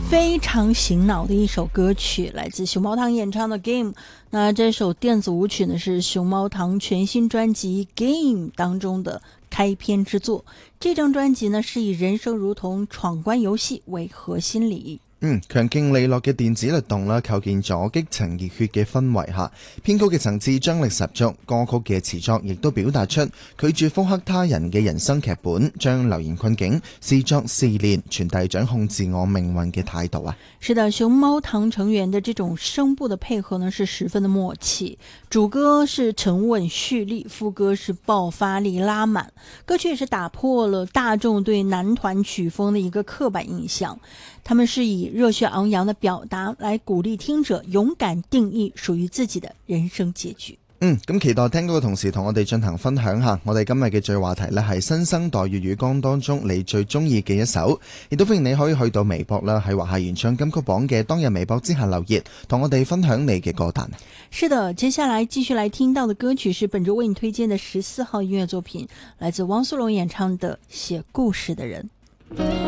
非常醒脑的一首歌曲，来自熊猫堂演唱的 Game。 那这首电子舞曲呢，是熊猫堂全新專輯 Game 當中的開篇之作。這張專輯呢，是以人生如同闖關遊戲為核心理。 強勁利落嘅電子律動啦，構建咗激情熱血嘅氛圍下，編曲嘅層次張力十足，歌曲嘅詞作亦都表達出拒絕複刻他人嘅人生劇本，將流言困境視作試煉，傳遞掌控自我命運嘅態度啊！ 是的，熊貓堂成員的這種聲部的配合呢，是十分的默契。主歌是沉穩蓄力，副歌是爆發力拉滿，歌曲也是打破了大眾對男團曲風的一個刻板印象。他們是以熱血昂揚的表達來鼓勵聽者勇敢定義屬於自己的人生結局。 咁期待聽歌嘅同時同我哋進行分享下，我哋今日嘅最話題呢係新生代粵語歌當中你最中意嘅一首，亦都歡迎你可以去到微博啦，喺華夏原唱金曲榜嘅當日微博之下留言，同我哋分享你嘅歌單。 是的，接下來繼續來聽到的歌曲是本周為你推薦的14號音樂作品，來自汪蘇泷演唱的《寫故事的人》。